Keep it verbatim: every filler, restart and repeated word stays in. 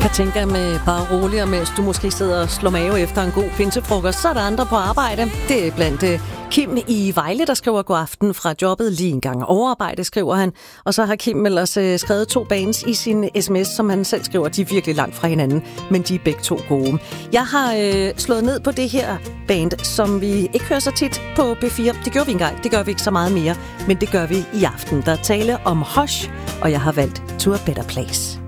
Katinka med bare roligere, mens du måske sidder og slår mave efter en god pinsefrokost. Så er der andre på arbejde. Det er blandt uh, Kim i Vejle, der skriver god aften fra jobbet. Lige en gang overarbejde, skriver han. Og så har Kim ellers uh, skrevet to bands i sin sms, som han selv skriver. De er virkelig langt fra hinanden, men de er begge to gode. Jeg har uh, slået ned på det her band, som vi ikke hører så tit på B fire. Det gjorde vi engang. Det gør vi ikke så meget mere, men det gør vi i aften. Der er tale om Hush, og jeg har valgt To a Better Place.